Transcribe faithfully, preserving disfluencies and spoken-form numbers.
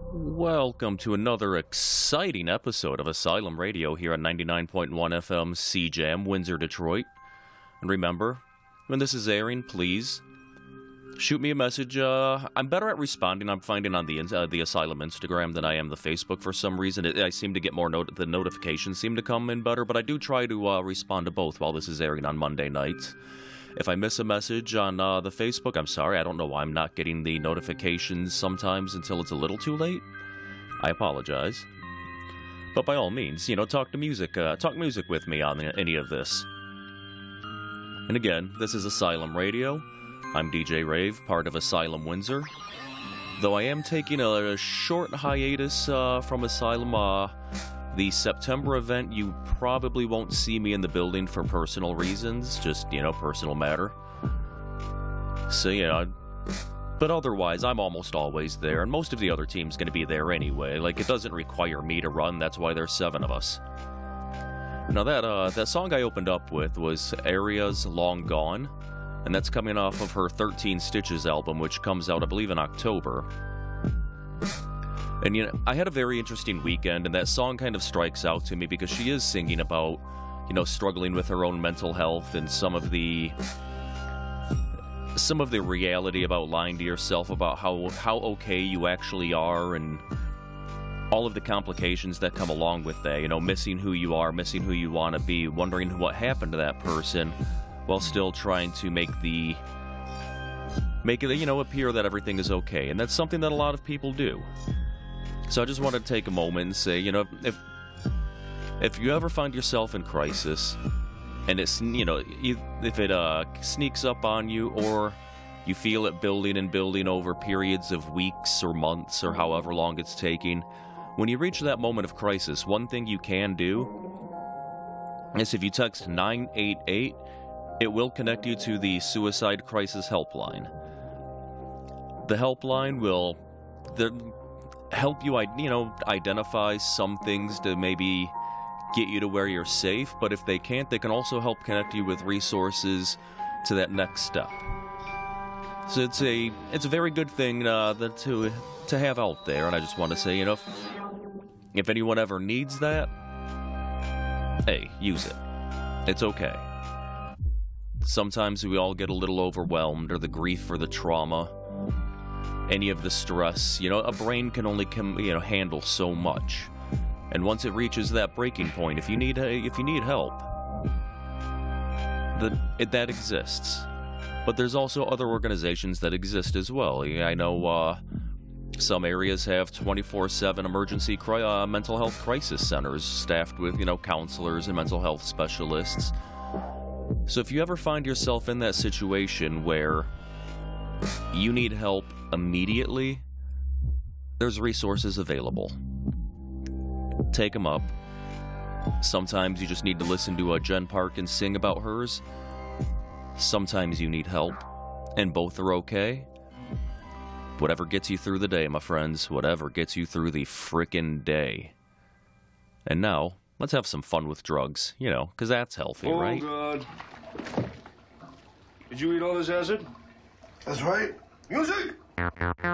Welcome to another exciting episode of Asylum Radio here on ninety-nine point one F M C J M, Windsor, Detroit. And remember, when this is airing, please shoot me a message. Uh, I'm better at responding, I'm finding, on the uh, the Asylum Instagram than I am the Facebook for some reason. It, I seem to get more, not- the notifications seem to come in better, but I do try to uh, respond to both while this is airing on Monday nights. If I miss a message on uh, the Facebook, I'm sorry. I don't know why I'm not getting the notifications sometimes until it's a little too late. I apologize. But by all means, you know, talk to music, uh, talk music with me on any of this. And again, this is Asylum Radio. I'm D J Rave, part of Asylum Windsor. Though I am taking a short hiatus uh, from Asylum, uh, the September event, you probably won't see me in the building for personal reasons, just, you know, personal matter. So, yeah, but otherwise, I'm almost always there, and most of the other team's going to be there anyway. Like, it doesn't require me to run, that's why there's seven of us. Now, that, uh, that song I opened up with was Aria's Long Gone, and that's coming off of her thirteen Stitches album, which comes out, I believe, in October. And, you know, I had a very interesting weekend, and that song kind of strikes out to me because she is singing about, you know, struggling with her own mental health and some of the some of the reality about lying to yourself about how how okay you actually are and all of the complications that come along with that, you know, missing who you are, missing who you want to be, wondering what happened to that person while still trying to make the make it, you know, appear that everything is okay. And that's something that a lot of people do. So I just wanted to take a moment and say, you know, if if you ever find yourself in crisis, and it's, you know, if it uh, sneaks up on you, or you feel it building and building over periods of weeks or months or however long it's taking, when you reach that moment of crisis, one thing you can do is if you text nine eight eight, it will connect you to the Suicide Crisis Helpline. The helpline will the, help you, you know, identify some things to maybe get you to where you're safe, but if they can't, they can also help connect you with resources to that next step. So it's a it's a very good thing uh, that to to have out there, and I just want to say, you know, if, if anyone ever needs that, hey, use it. It's okay. Sometimes we all get a little overwhelmed, or the grief or the trauma, any of the stress. You know, a brain can only com- you know handle so much. And once it reaches that breaking point, if you need if you need help, the, it, that exists. But there's also other organizations that exist as well. I know uh, some areas have twenty-four seven emergency cri- uh, mental health crisis centers staffed with, you know, counselors and mental health specialists. So if you ever find yourself in that situation where you need help immediately, there's resources available. Take them up. Sometimes you just need to listen to a Jen Parkin sing about hers. Sometimes you need help, and both are okay. Whatever gets you through the day, my friends. Whatever gets you through the frickin' day. And now, let's have some fun with drugs, you know, because that's healthy, oh, right? Oh, God. Did you eat all this acid? That's right. Music!